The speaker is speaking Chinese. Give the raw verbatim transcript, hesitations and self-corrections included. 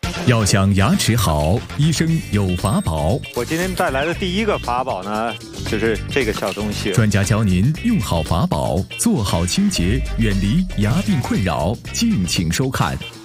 要想牙齿好，医生有法宝。 我今天带来的第一个法宝呢，就是这个小东西。 专家教您用好法宝，做好清洁，远离牙病困扰。敬请收看。